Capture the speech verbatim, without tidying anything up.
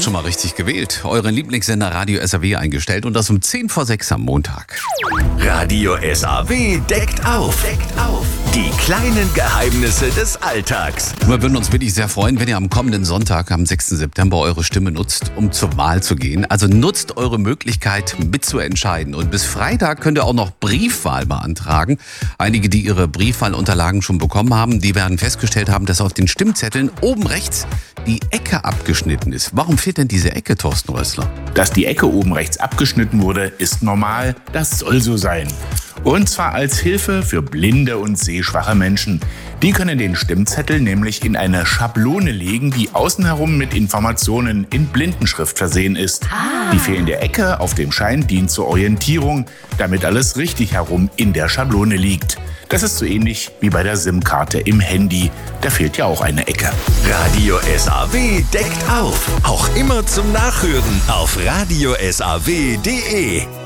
habt schon mal richtig gewählt. Euren Lieblingssender Radio S A W eingestellt und das um zehn vor sechs am Montag. Radio S A W deckt auf. Deckt auf. Die kleinen Geheimnisse des Alltags. Wir würden uns wirklich sehr freuen, wenn ihr am kommenden Sonntag, am sechsten September, eure Stimme nutzt, um zur Wahl zu gehen. Also nutzt eure Möglichkeit, mitzuentscheiden. Und bis Freitag könnt ihr auch noch Briefwahl beantragen. Einige, die ihre Briefwahlunterlagen schon bekommen haben, die werden festgestellt haben, dass auf den Stimmzetteln oben rechts die Ecke abgeschnitten ist. Warum fehlt denn diese Ecke, Thorsten Rössler? Dass die Ecke oben rechts abgeschnitten wurde, ist normal. Das soll so sein. Und zwar als Hilfe für blinde und sehschwache Menschen. Die können den Stimmzettel nämlich in eine Schablone legen, die außen herum mit Informationen in Blindenschrift versehen ist. Ah. Die fehlende Ecke auf dem Schein dient zur Orientierung, damit alles richtig herum in der Schablone liegt. Das ist so ähnlich wie bei der SIM-Karte im Handy. Da fehlt ja auch eine Ecke. Radio S A W deckt auf. Auch immer zum Nachhören auf radio s a w punkt d e.